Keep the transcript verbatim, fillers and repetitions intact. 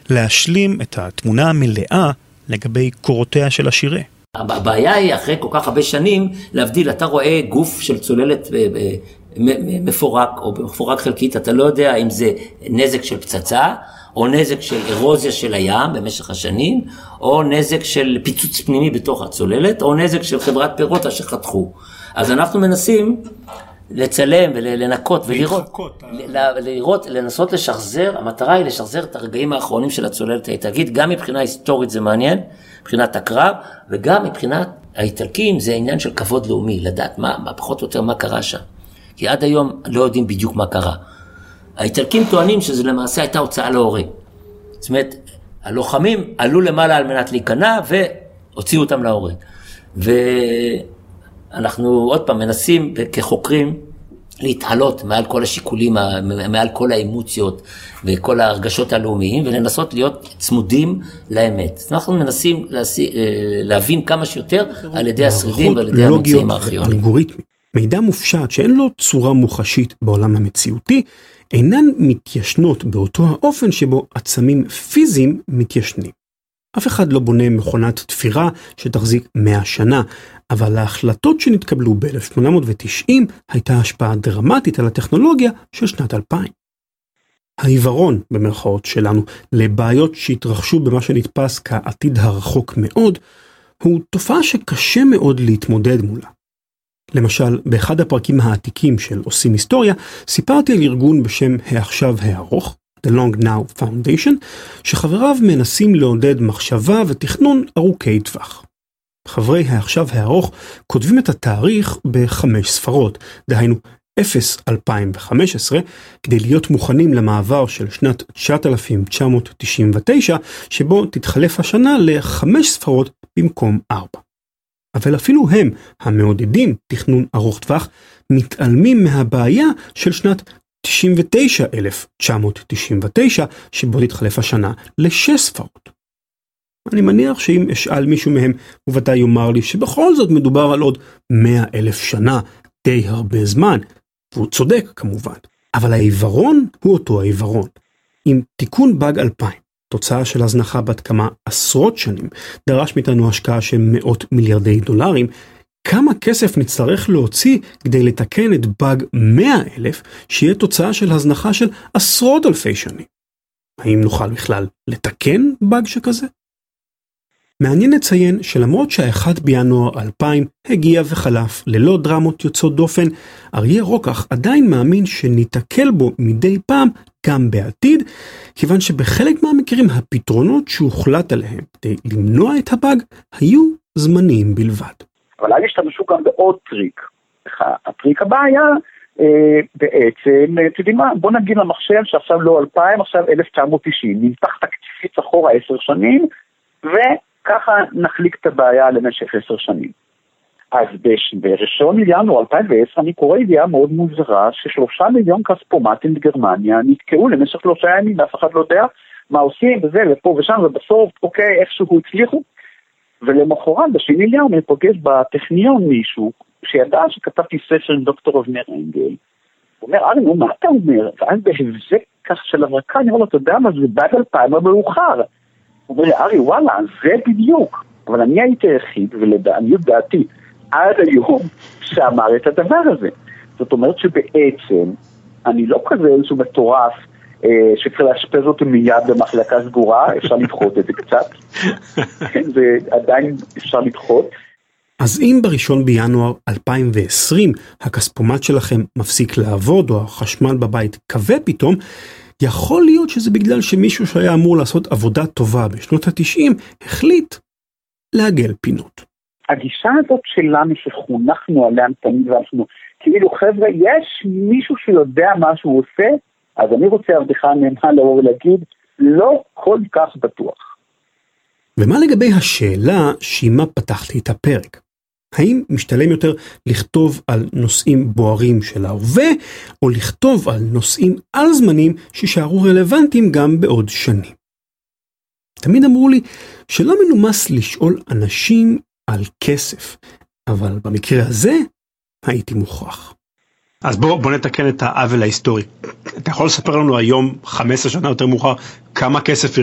להשלים את התמונה המלאה לגבי קורותיה של השירה. הבעיה היא אחרי כל כך הרבה שנים להבדיל, אתה רואה גוף של צוללת מפורק או מפורק חלקית, אתה לא יודע אם זה נזק של פצצה או נזק של אירוזיה של הים במשך השנים, או נזק של פיצוץ פנימי בתוך הצוללת, או נזק של חברת פירות שחתכו. אז אנחנו מנסים לצלם ולנקות ולראות, לראות, לנסות לשחזר, המטרה היא לשחזר את הרגעים האחרונים של הצוללת האיטלקית, גם מבחינה היסטורית זה מעניין, מבחינת הקרב, וגם מבחינת האיטלקים זה עניין של כבוד לאומי, לדעת מה, מה פחות או יותר מה קרה שם. כי עד היום לא יודעים בדיוק מה קרה. האיטלקים טוענים שזה למעשה הייתה הוצאה להורג. זאת אומרת, הלוחמים עלו למעלה על מנת להיכנע והוציאו אותם להורג. ואנחנו עוד פעם מנסים כחוקרים להתעלות מעל כל השיקולים, מעל כל האמוציות וכל ההרגשות הלאומיים, ולנסות להיות צמודים לאמת. אנחנו מנסים להבין כמה שיותר על ידי השרידים ועל ידי הממצאים הארכיוניים. מידע מופשט שאין לו צורה מוחשית בעולם המציאותי, אינן מתיישנות באותו האופן שבו עצמים פיזיים מתיישנים. אף אחד לא בונה מכונת תפירה שתחזיק מאה שנה, אבל ההחלטות שנתקבלו ב-אלף שמונה מאות ותשעים הייתה השפעה דרמטית על הטכנולוגיה של שנת אלפיים. העיוורון, במרכאות שלנו, לבעיות שהתרחשו במה שנתפס כעתיד הרחוק מאוד, הוא תופעה שקשה מאוד להתמודד מולה. למשל, באחד הפרקים העתיקים של עושים היסטוריה, סיפרתי על ארגון בשם העכשיו הארוך, The Long Now Foundation, שחבריו מנסים לעודד מחשבה ותכנון ארוכי טווח. חברי העכשיו הארוך כותבים את התאריך בחמש ספרות, דהיינו אפס אלפיים וחמש עשרה, כדי להיות מוכנים למעבר של שנת תשעת אלפים תשע מאות תשעים ותשע, שבו תתחלף השנה לחמש ספרות במקום ארבע. אבל אפילו הם, המעודדים תכנון ארוך טווח, מתעלמים מהבעיה של שנת תשעים ותשע אלף תשע מאות תשעים ותשע, שבו תתחלף השנה לשש ספרות. אני מניח שאם אשאל מישהו מהם, הוא ודאי יאמר לי שבכל זאת מדובר על עוד מאה אלף שנה, די הרבה זמן, והוא צודק כמובן. אבל העיוורון הוא אותו העיוורון. עם תיקון באג אלפיים, תוצאה של הזנחה בת כמה עשרות שנים, דרש מאיתנו השקעה של מאות מיליארדי דולרים, כמה כסף נצטרך להוציא כדי לתקן את באג מאה אלף, שיהיה תוצאה של הזנחה של עשרות אלפי שנים? האם נוכל בכלל לתקן באג שכזה? מעניין לציין שלמרות שהאחד בינואר אלפיים הגיע וחלף ללא דרמות יוצאות דופן, אריה רוקח עדיין מאמין שניתקל בו מדי פעם גם בעתיד, כיוון שבחלק מהמקרים הפתרונות שהוחלט עליהם כדי למנוע את הבאג היו זמניים בלבד. אבל אז השתמשו גם בעוד טריק. הטריק הבא היה אה, בעצם, אתם יודעים מה, בוא נגיד למחשב שעכשיו לא אלפיים, עכשיו אלף תשע מאות תשעים, נמתח תקציפית אחורה עשר שנים, וככה נחליק את הבעיה למשך עשר שנים. אז בראשון לינואר אלפיים ועשר אני קורא ידיעה מאוד מוזרה ששלושה מיליון כספומטים בגרמניה נתקעו למשך שלושה ימים, ואף אחד לא יודע מה עושים וזה ופה ושם, ובסוף אוקיי איכשהו הצליחו. ולמחרת בשני לינואר אני פוגש בטכניון מישהו שידע שכתבתי ספר עם דוקטור אבנר אנגל. הוא אומר, ארי, מה אתה אומר? ואז בהבזק כך של הברקה אני אומר לו, אתה יודע מה, זה באג אלפיים המאוחר. הוא אומר לי, ארי, וואלה, זה בדיוק. אבל אני הייתי היחיד, ולדעתי דעתי עד היום שאמר את הדבר הזה. זאת אומרת שבעצם אני לא כזה איזשהו מטורף אה, שצריך להשפז אותו מיד במחלקה סגורה, אפשר לדחות את זה קצת. כן, זה עדיין אפשר לדחות. אז אם בראשון בינואר אלפיים ועשרים הכספומט שלכם מפסיק לעבוד או החשמל בבית כבה פתאום, יכול להיות שזה בגלל שמישהו שהיה אמור לעשות עבודה טובה בשנות התשעים החליט לעגל פינות. הגישה הזאת שלנו שחונכנו עליה תמיד ואנחנו, כאילו חבר'ה, יש מישהו שיודע מה שהוא עושה, אז אני רוצה עבדך נאמן לבוא ולהגיד, לא כל כך בטוח. ומה לגבי השאלה שעימה פתחתי את הפרק? האם משתלם יותר לכתוב על נושאים בוערים של ההווה, או לכתוב על נושאים על זמנים שישארו רלוונטיים גם בעוד שנים? תמיד אמרו לי שלא מנומס לשאול אנשים על כסף, אבל במקרה הזה הייתי מוכרח. אז בוא, בוא נתקן את העוול ההיסטורי. אתה יכול לספר לנו היום, חמש עשרה שנה יותר מאוחר, כמה כסף